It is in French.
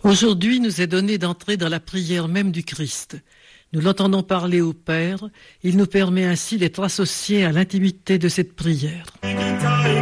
Aujourd'hui, nous est donné d'entrer dans la prière même du Christ. Nous l'entendons parler au Père, il nous permet ainsi d'être associés à l'intimité de cette prière.